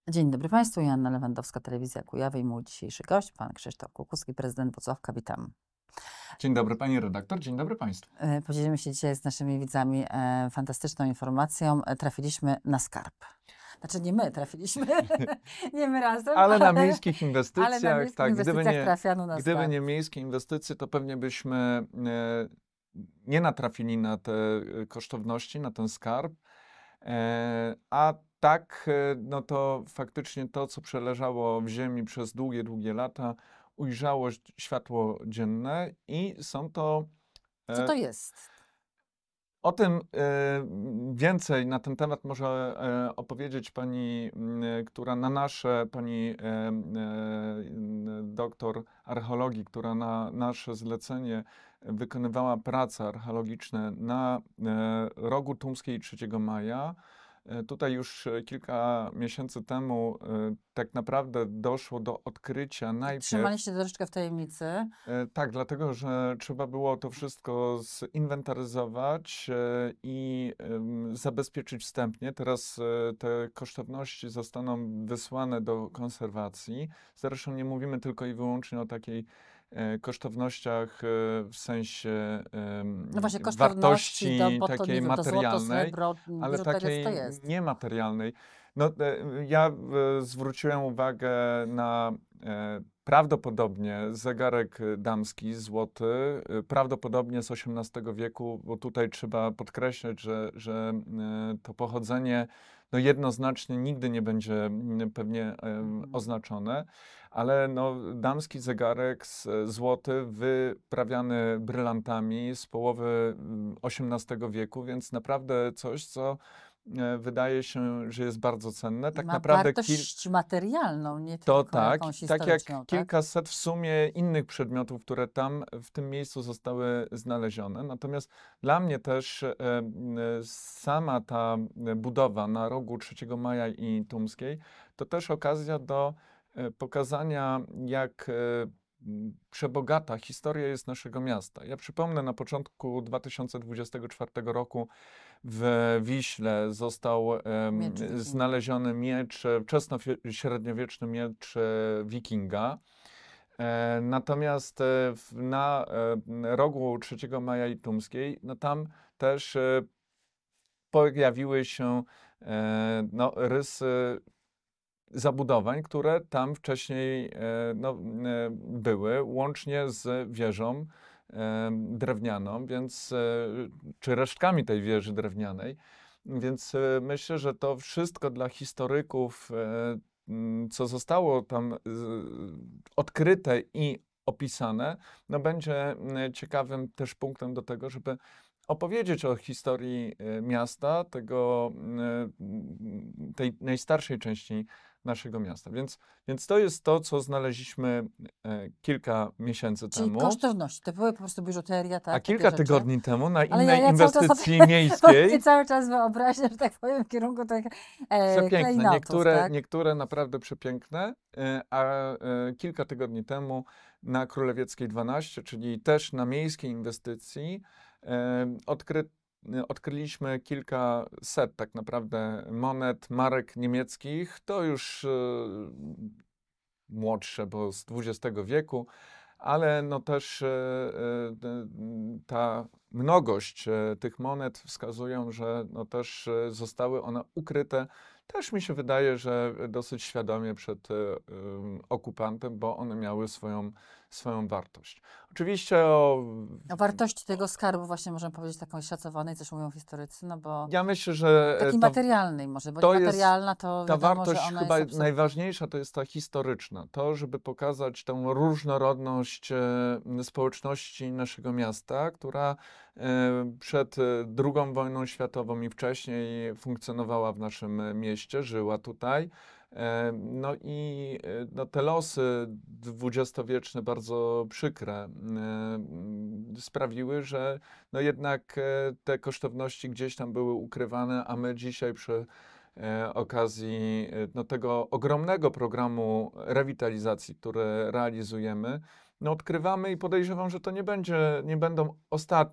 Dzień dobry Państwu, Joanna Lewandowska, Telewizja Kujawy i mój dzisiejszy gość, pan Krzysztof Kukuski, prezydent Włocławka. Witam. Dzień dobry pani redaktor, dzień dobry państwu. Podzielimy się dzisiaj z naszymi widzami fantastyczną informacją. Trafiliśmy na skarb. Znaczy nie my trafiliśmy, nie my razem, Ale na miejskich inwestycjach, ale na miejskich inwestycjach trafiano na gdyby skarb. nie miejskie inwestycje, to pewnie byśmy nie natrafili na te kosztowności, na ten skarb. A tak, no to faktycznie to, co przeleżało w ziemi przez długie, długie lata, ujrzało światło dzienne i są to... Co to jest? O tym więcej na ten temat może opowiedzieć pani, która na nasze, pani doktor archeologii, która na nasze zlecenie wykonywała prace archeologiczne na rogu Tumskiej 3 maja. Tutaj już kilka miesięcy temu tak naprawdę doszło do odkrycia najpierw... Trzymaliście troszeczkę w tajemnicy. Tak, dlatego że trzeba było to wszystko zinwentaryzować i zabezpieczyć wstępnie. Teraz te kosztowności zostaną wysłane do konserwacji. Zresztą nie mówimy tylko i wyłącznie o takiej kosztownościach w sensie No właśnie, wartości bo to, takiej nie wiem, to złoto, materialnej, srebro, ale biżuteria, takiej co to jest? niematerialnej. No, ja zwróciłem uwagę na prawdopodobnie zegarek damski, złoty, prawdopodobnie z XVIII wieku, bo tutaj trzeba podkreślać, że to pochodzenie no jednoznacznie nigdy nie będzie pewnie oznaczone, ale no, damski zegarek złoty wyprawiany brylantami z połowy XVIII wieku, więc naprawdę coś, co wydaje się, że jest bardzo cenne. Tak Ma naprawdę wartość materialną, nie to tylko tak, jakąś tak jak historyczną, tak? kilkaset w sumie innych przedmiotów, które tam w tym miejscu zostały znalezione. Natomiast dla mnie też sama ta budowa na rogu 3 Maja i Tumskiej to też okazja do pokazania, jak przebogata historia jest naszego miasta. Ja przypomnę, na początku 2024 roku w Wiśle został Miecz wikinga. znaleziony miecz, wczesnośredniowieczny miecz wikinga. Natomiast na rogu 3 Maja i Tumskiej, no tam też pojawiły się no, rysy zabudowań, które tam wcześniej no, były, łącznie z wieżą drewnianą, więc, czy resztkami tej wieży drewnianej. Więc myślę, że to wszystko dla historyków, co zostało tam odkryte i opisane, no będzie ciekawym też punktem do tego, żeby opowiedzieć o historii miasta, tej najstarszej części naszego miasta. Więc to jest to, co znaleźliśmy kilka miesięcy Czyli temu. kosztowności, to były po prostu biżuteria, tak? A takie kilka rzeczy? tygodni temu na Ale innej ja cały czas inwestycji sobie miejskiej. cały czas wyobraźnię, że tak powiem, w kierunku tych Przepiękne, klejnotów, tak? niektóre naprawdę przepiękne, a kilka tygodni temu na Królewieckiej 12, czyli też na miejskiej inwestycji, odkryliśmy kilkaset tak naprawdę monet, marek niemieckich, to już młodsze, bo z XX wieku, ale no też ta mnogość tych monet wskazują, że no też zostały one ukryte. Też mi się wydaje, że dosyć świadomie przed okupantem, bo one miały swoją wartość. Oczywiście O wartości tego skarbu właśnie możemy powiedzieć taką szacowanej, coś mówią historycy, no bo ja myślę, że takiej materialnej może, bo to jest niematerialna to ta wiadomo, wartość że ona chyba jest najważniejsza, to jest ta historyczna. To, żeby pokazać tę różnorodność społeczności naszego miasta, która przed II wojną światową i wcześniej funkcjonowała w naszym mieście, żyła tutaj. No i no, te losy dwudziestowieczne, bardzo przykre, sprawiły, że no jednak te kosztowności gdzieś tam były ukrywane, a my dzisiaj przy okazji no, tego ogromnego programu rewitalizacji, który realizujemy, no, odkrywamy i podejrzewam, że to nie będą ostatnie